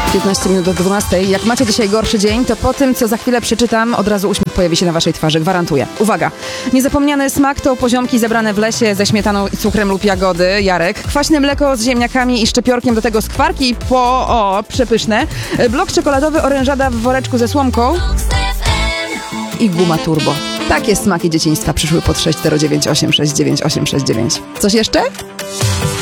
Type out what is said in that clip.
15 minut do 12. Jak macie dzisiaj gorszy dzień, to po tym, co za chwilę przeczytam, od razu uśmiech pojawi się na waszej twarzy, gwarantuję. Uwaga! Niezapomniany smak to poziomki zebrane w lesie ze śmietaną i cukrem lub jagody, Jarek. Kwaśne mleko z ziemniakami i szczypiorkiem, do tego skwarki przepyszne. Blok czekoladowy, orężada w woreczku ze słomką i guma turbo. Takie smaki dzieciństwa przyszły pod 609869869. Coś jeszcze?